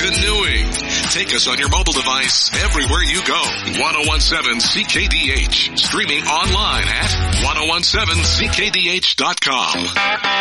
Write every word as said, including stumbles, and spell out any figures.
canoeing. Take us on your mobile device everywhere you go. ten seventeen C K D H. Streaming online at ten seventeen C K D H dot com.